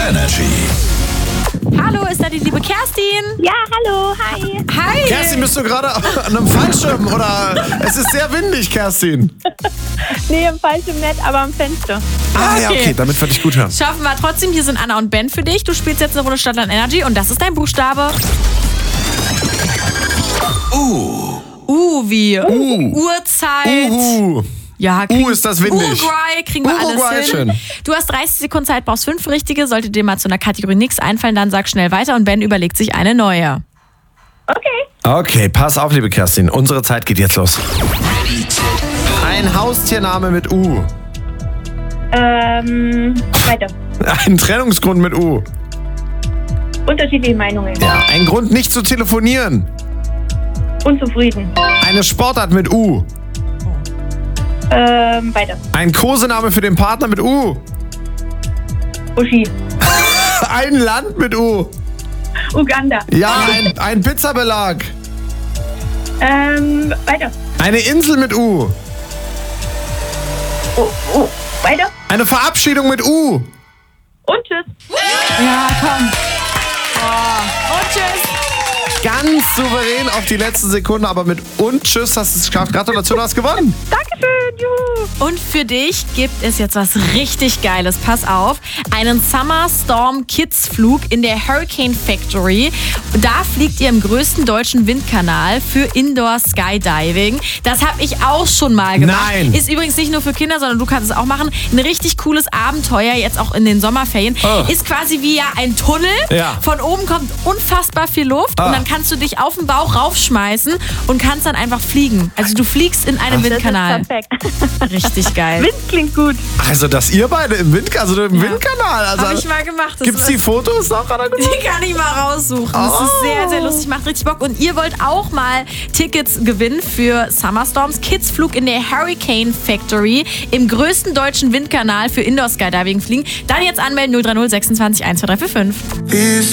Energy. Hallo, ist da die liebe Kerstin? Ja, hallo, hi. Hi. Kerstin, bist du gerade an einem Fallschirm oder es ist sehr windig, Kerstin? Nee, im Fallschirm nicht, aber am Fenster. Ja, okay, damit würde ich gut hören. Schaffen wir trotzdem. Hier sind Anna und Ben für dich. Du spielst jetzt eine Runde Stadtland Energy und das ist dein Buchstabe. Wie Uhrzeit. Ja, ist das windig. Uruguay kriegen wir Uruguay, alles hin. schön. Du hast 30 Sekunden Zeit, brauchst 5 richtige. Sollte dir mal zu einer Kategorie nichts einfallen, dann sag schnell weiter und Ben überlegt sich eine neue. Okay, pass auf, liebe Kerstin. Unsere Zeit geht jetzt los. Ein Haustiername mit U. Weiter. Ein Trennungsgrund mit U. Unterschiedliche Meinungen. Ja, ein Grund nicht zu telefonieren. Unzufrieden. Eine Sportart mit U. Weiter. Ein Kosename für den Partner mit U. Uschi. Ein Land mit U. Uganda. Ja, ein Pizzabelag. Weiter. Eine Insel mit U. Weiter. Eine Verabschiedung mit U. Und tschüss. Ja, komm. Und tschüss. Ganz souverän auf die letzte Sekunde, aber mit und tschüss hast du es geschafft. Gratulation, du hast gewonnen. Dankeschön, juhu. Und für dich gibt es jetzt was richtig Geiles. Pass auf. Einen Summer Storm Kids Flug in der Hurricane Factory. Da fliegt ihr im größten deutschen Windkanal für Indoor Skydiving. Das habe ich auch schon mal gemacht. Nein. Ist übrigens nicht nur für Kinder, sondern du kannst es auch machen. Ein richtig cooles Abenteuer, jetzt auch in den Sommerferien. Ist quasi wie ein Tunnel. Ja. Von oben kommt unfassbar viel Luft und dann kannst du dich auf den Bauch raufschmeißen und kannst dann einfach fliegen. Also du fliegst in einem Windkanal. Das ist perfekt. Richtig geil. Wind klingt gut. Also, dass ihr beide im Windkanal. Also, Habe ich mal gemacht. Das gibt's ist- die Fotos noch? Die kann ich mal raussuchen. Das ist sehr, sehr lustig. Macht richtig Bock. Und ihr wollt auch mal Tickets gewinnen für Summer Storms Kids Flug in der Hurricane Factory im größten deutschen Windkanal für Indoor Skydiving fliegen. Dann jetzt anmelden 030 26 12345.